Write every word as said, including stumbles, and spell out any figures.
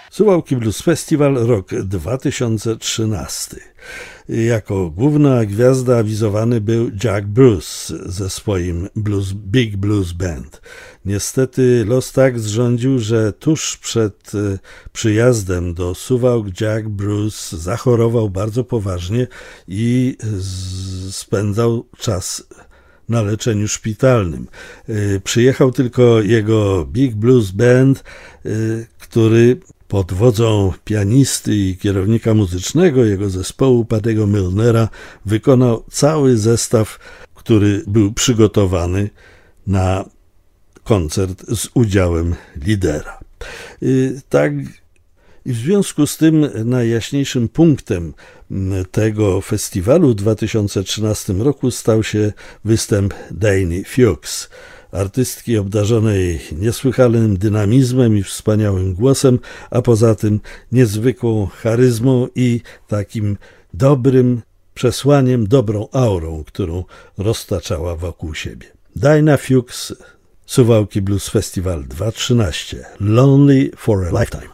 Suwałki Blues Festival, rok dwa tysiące trzynasty. Jako główna gwiazda awizowany był Jack Bruce ze swoim blues, Big Blues Band. Niestety los tak zrządził, że tuż przed przyjazdem do Suwałk Jack Bruce zachorował bardzo poważnie i spędzał czas na leczeniu szpitalnym. Przyjechał tylko jego Big Blues Band, który pod wodzą pianisty i kierownika muzycznego jego zespołu Paddy'ego Milnera wykonał cały zestaw, który był przygotowany na koncert z udziałem lidera. Tak, i w związku z tym najjaśniejszym punktem tego festiwalu w dwa tysiące trzynastym roku stał się występ Dani Fuchs, artystki obdarzonej niesłychanym dynamizmem i wspaniałym głosem, a poza tym niezwykłą charyzmą i takim dobrym przesłaniem, dobrą aurą, którą roztaczała wokół siebie. Dana Fuchs, Suwałki Blues Festival dwa tysiące trzynaście. Lonely for a Lifetime.